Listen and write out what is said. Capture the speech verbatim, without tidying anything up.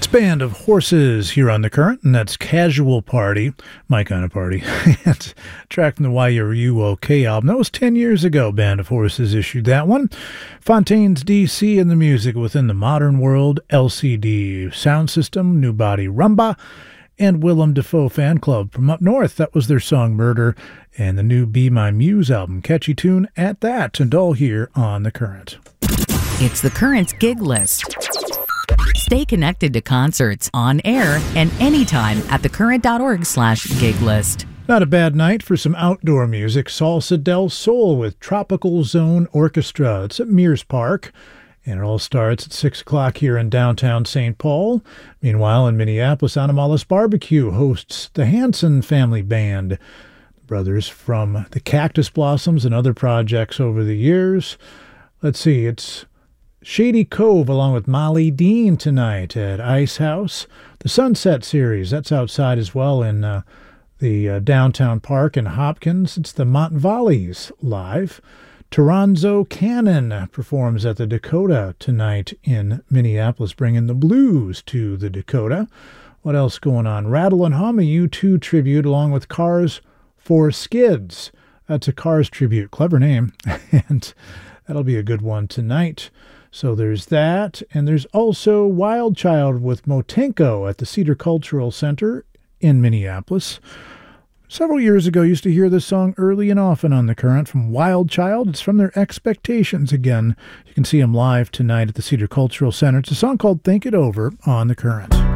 Band of Horses here on The Current, and that's Casual Party, my kind of party, and track from the Y R U O K album. That was ten years ago, Band of Horses issued that one. Fontaines D C and the Music Within the Modern World, L C D Sound System, New Body Rumba, and Willem Dafoe Fan Club from up north. That was their song Murder, and the new Be My Muse album. Catchy tune at that, and all here on The Current. It's The Current's gig list. Stay connected to concerts on air and anytime at thecurrent.org slash gig list. Not a bad night for some outdoor music. Salsa del Sol with Tropical Zone Orchestra. It's at Mears Park, and it all starts at six o'clock here in downtown Saint Paul. Meanwhile, in Minneapolis, Animalis Barbecue hosts the Hanson Family Band, brothers from the Cactus Blossoms and other projects over the years. Let's see, it's Shady Cove along with Molly Dean tonight at Ice House. The Sunset Series, that's outside as well in uh, the uh, downtown park in Hopkins. It's the Montvalleys live. Toronzo Cannon performs at the Dakota tonight in Minneapolis, bringing the blues to the Dakota. What else going on? Rattle and Hum, a U two tribute along with Cars for Skids. That's a Cars tribute. Clever name. And that'll be a good one tonight. So there's that, and there's also Wild Child with Motenko at the Cedar Cultural Center in Minneapolis. Several years ago, I used to hear this song early and often on The Current from Wild Child. It's from their Expectations again. You can see them live tonight at the Cedar Cultural Center. It's a song called Think It Over on The Current.